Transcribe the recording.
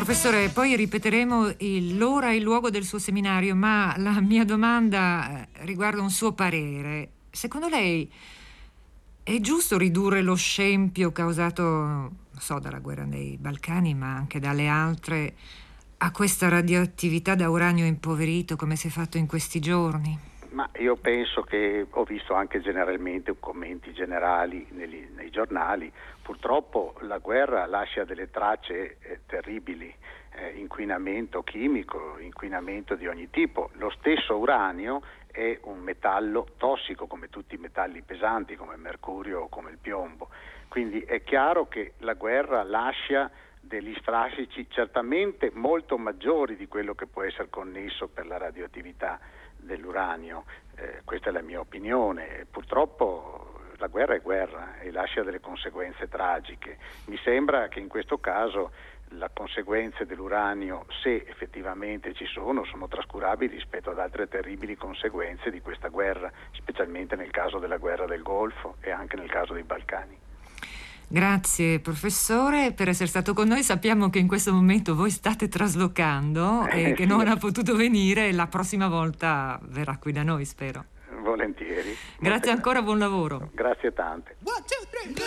Professore, poi ripeteremo l'ora e il luogo del suo seminario, ma la mia domanda riguarda un suo parere. Secondo lei è giusto ridurre lo scempio causato, non so, dalla guerra nei Balcani, ma anche dalle altre, a questa radioattività da uranio impoverito come si è fatto in questi giorni? Ma io penso che ho visto anche generalmente commenti generali nei giornali. Purtroppo la guerra lascia delle tracce terribili, inquinamento chimico, inquinamento di ogni tipo. Lo stesso uranio è un metallo tossico come tutti i metalli pesanti, come il mercurio o come il piombo. Quindi è chiaro che la guerra lascia degli strascichi certamente molto maggiori di quello che può essere connesso per la radioattività dell'uranio. Questa è la mia opinione. Purtroppo la guerra è guerra e lascia delle conseguenze tragiche. Mi sembra che in questo caso le conseguenze dell'uranio, se effettivamente ci sono trascurabili rispetto ad altre terribili conseguenze di questa guerra, specialmente nel caso della guerra del Golfo e anche nel caso dei Balcani. Grazie professore per essere stato con noi. Sappiamo che in questo momento voi state traslocando e che non ha potuto venire. La prossima volta verrà qui da noi, spero. Volentieri. Grazie ancora, buon lavoro. Grazie tante.